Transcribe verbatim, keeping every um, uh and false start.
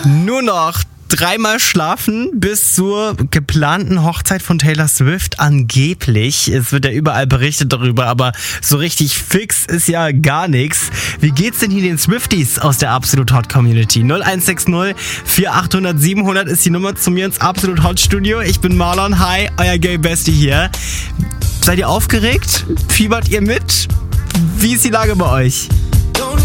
Nur noch dreimal schlafen bis zur geplanten Hochzeit von Taylor Swift angeblich. Es wird ja überall berichtet darüber, aber so richtig fix ist ja gar nichts. Wie geht's denn hier den Swifties aus der Absolut Hot Community? null eins sechs null vier acht null null sieben null null ist die Nummer zu mir ins Absolut Hot Studio. Ich bin Marlon. Hi, euer Gay Bestie hier. Seid ihr aufgeregt? Fiebert ihr mit? Wie ist die Lage bei euch?